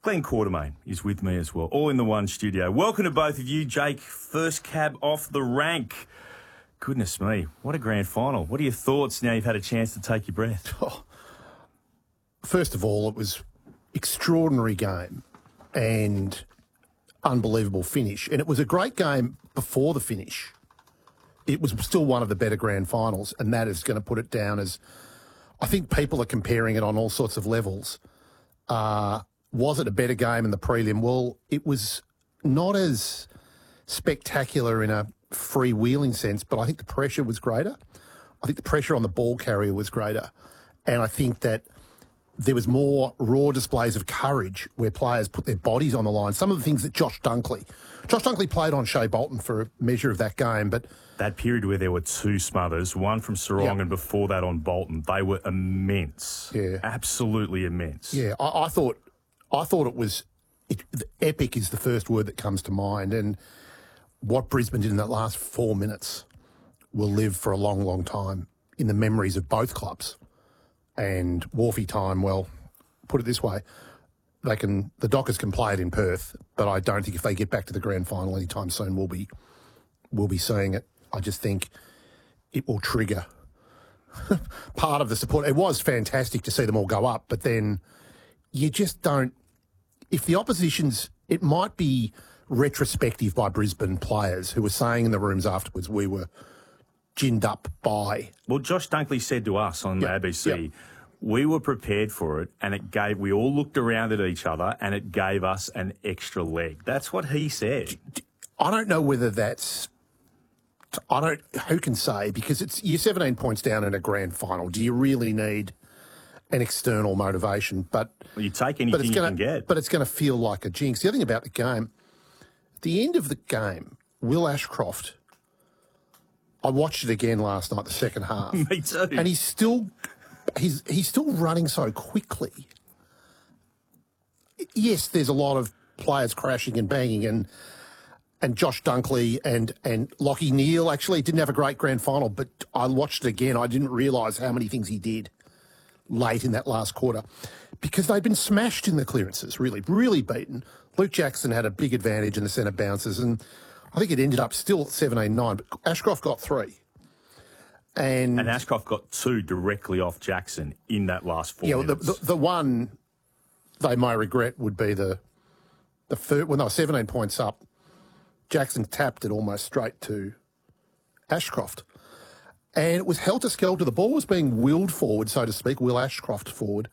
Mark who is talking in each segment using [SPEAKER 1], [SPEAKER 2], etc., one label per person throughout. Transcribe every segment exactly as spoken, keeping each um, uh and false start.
[SPEAKER 1] Glenn Quartermain is with me as well, all in the one studio. Welcome to both of you. Jake, first cab off the rank. Goodness me, what a grand final. What are your thoughts now you've had a chance to take your breath?
[SPEAKER 2] Oh, first of all, it was extraordinary game and unbelievable finish. And it was a great game before the finish. It was still one of the better grand finals, and that is going to put it down as, I think people are comparing it on all sorts of levels. Uh, was it a better game in the prelim? Well, it was not as spectacular in a freewheeling sense, but I think the pressure was greater. I think the pressure on the ball carrier was greater. And I think that there was more raw displays of courage where players put their bodies on the line. Some of the things that Josh Dunkley... Josh Dunkley played on Shea Bolton for a measure of that game, but...
[SPEAKER 1] That period where there were two smothers, one from Sarong yep. and before that on Bolton, they were immense.
[SPEAKER 2] Yeah.
[SPEAKER 1] Absolutely immense.
[SPEAKER 2] Yeah, I, I thought I thought it was... It, epic is the first word that comes to mind, and what Brisbane did in that last four minutes will live for a long, long time in the memories of both clubs. And Wharfie time, well, put it this way, they can the Dockers can play it in Perth, but I don't think if they get back to the grand final anytime soon, we'll be we'll be seeing it. I just think it will trigger part of the support. It was fantastic to see them all go up, but then you just don't. If the opposition's, it might be retrospective by Brisbane players who were saying in the rooms afterwards, we were ginned up by.
[SPEAKER 1] Well, Josh Dunkley said to us on
[SPEAKER 2] yep.
[SPEAKER 1] the A B C, yep. we were prepared for it, and it gave. We all looked around at each other, and it gave us an extra leg. That's what he said.
[SPEAKER 2] I don't know whether that's. I don't. Who can say? Because it's you're seventeen points down in a grand final. Do you really need an external motivation? But
[SPEAKER 1] well, you take anything you
[SPEAKER 2] gonna,
[SPEAKER 1] can get.
[SPEAKER 2] But it's going to feel like a jinx. The other thing about the game, at the end of the game, Will Ashcroft. I watched it again last night, the second half.
[SPEAKER 1] Me too.
[SPEAKER 2] And he's still, he's he's still running so quickly. Yes, there's a lot of players crashing and banging, and and Josh Dunkley and and Lachie Neale actually didn't have a great grand final, but I watched it again. I didn't realise how many things he did late in that last quarter because they'd been smashed in the clearances, really, really beaten. Luke Jackson had a big advantage in the centre bounces, and I think it ended up still seventeen nine, but Ashcroft got three. And,
[SPEAKER 1] and Ashcroft got two directly off Jackson in that last four
[SPEAKER 2] yeah,
[SPEAKER 1] minutes.
[SPEAKER 2] The, the, the one they may regret would be the the third, when they were seventeen points up, Jackson tapped it almost straight to Ashcroft. And it was helter-skelter. The ball was being willed forward, so to speak, Will Ashcroft forward.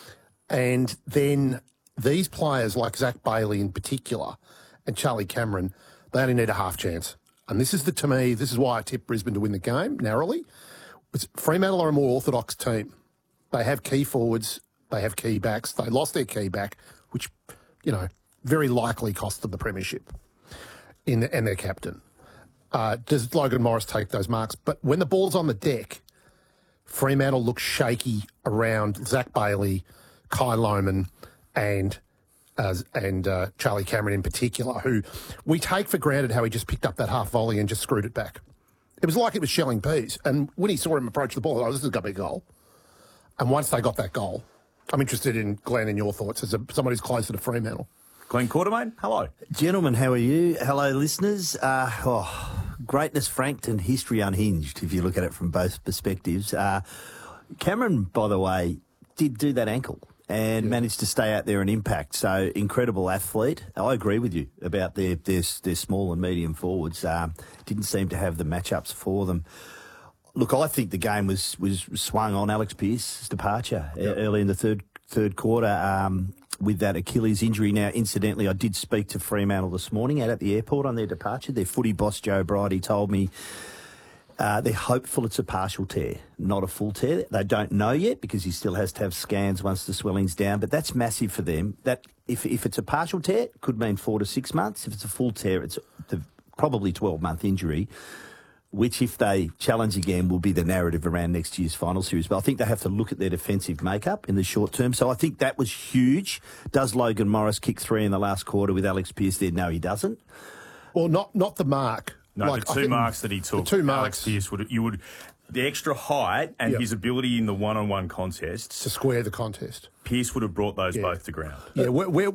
[SPEAKER 2] And then these players, like Zach Bailey in particular, and Charlie Cameron, they only need a half chance. And this is the, to me, this is why I tipped Brisbane to win the game, narrowly. It's Fremantle are a more orthodox team. They have key forwards, they have key backs. They lost their key back, which, you know, very likely cost them the premiership in the, and their captain. Uh, does Logan Morris take those marks? But when the ball's on the deck, Fremantle looks shaky around Zach Bailey, Kai Lohmann, and uh, and uh, Charlie Cameron in particular, who we take for granted how he just picked up that half volley and just screwed it back. It was like it was shelling peas. And when he saw him approach the ball, oh, this is going to be a goal. And once they got that goal, I'm interested in Glenn and your thoughts as a, someone who's closer to Fremantle.
[SPEAKER 1] Glenn Quartermain, hello.
[SPEAKER 3] Gentlemen, how are you? Hello, listeners. Uh, oh, greatness franked and history unhinged, if you look at it from both perspectives. Uh, Cameron, by the way, did do that ankle and yeah. managed to stay out there and impact. So, incredible athlete. I agree with you about their, their, their small and medium forwards. Um, didn't seem to have the matchups for them. Look, I think the game was, was swung on Alex Pearce's departure yep. early in the third third quarter. Um, with that Achilles injury. Now, incidentally, I did speak to Fremantle this morning out at the airport on their departure. Their footy boss, Joe Bridie, told me uh, they're hopeful it's a partial tear, not a full tear. They don't know yet because he still has to have scans once the swelling's down, but that's massive for them. That if, if it's a partial tear, it could mean four to six months. If it's a full tear, it's the, probably twelve-month injury, which, if they challenge again, will be the narrative around next year's final series. But I think they have to look at their defensive makeup in the short term. So I think that was huge. Does Logan Morris kick three in the last quarter with Alex Pearce there? No, he doesn't.
[SPEAKER 2] Well, not not the mark.
[SPEAKER 1] No,
[SPEAKER 2] like,
[SPEAKER 1] the two marks that he took.
[SPEAKER 2] The two marks.
[SPEAKER 1] Alex Pearce would you would the extra height and
[SPEAKER 2] yep.
[SPEAKER 1] his ability in the one-on-one contests
[SPEAKER 2] to square the contest.
[SPEAKER 1] Pearce would have brought those
[SPEAKER 2] yeah.
[SPEAKER 1] both to ground.
[SPEAKER 2] Yeah, we're, we're